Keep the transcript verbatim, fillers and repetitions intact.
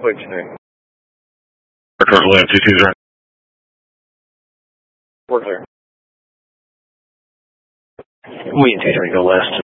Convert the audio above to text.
Quick three. Towards land two two zero. Four clear. Wing two three, go west.